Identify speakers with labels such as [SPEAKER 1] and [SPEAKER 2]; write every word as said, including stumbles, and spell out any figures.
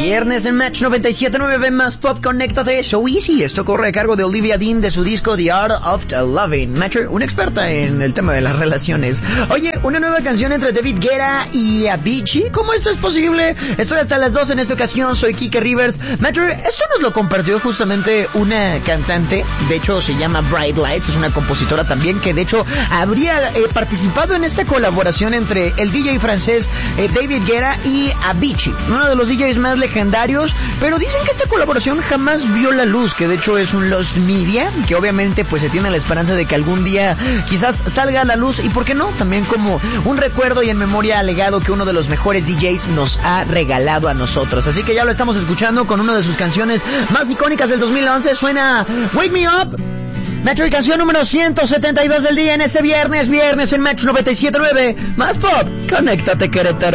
[SPEAKER 1] viernes en Match noventa y siete punto nueve más Pop, conéctate. So Easy, esto corre a cargo de Olivia Dean de su disco The Art of Loving. Matcher, una experta en el tema de las relaciones. Oye, una nueva canción entre David Guetta y Avicii. ¿Cómo esto es posible? Estoy hasta las dos en esta ocasión, soy Kike Rivers. Matcher, esto nos lo compartió justamente una cantante, de hecho se llama Bright Lights, es una compositora también que de hecho habría eh, participado en esta colaboración entre el D J francés eh, David Guetta y Avicii, uno de los D Js más legendarios, pero dicen que esta colaboración jamás vio la luz, que de hecho es un lost media, que obviamente pues se tiene la esperanza de que algún día quizás salga a la luz, y por qué no, también como un recuerdo y en memoria al legado que uno de los mejores D Js nos ha regalado a nosotros. Así que ya lo estamos escuchando con una de sus canciones más icónicas del dos mil once, suena Wake Me Up. Metro y canción número ciento setenta y dos del día en este viernes, viernes en Match noventa y siete punto nueve, más Pop, conéctate Querétaro.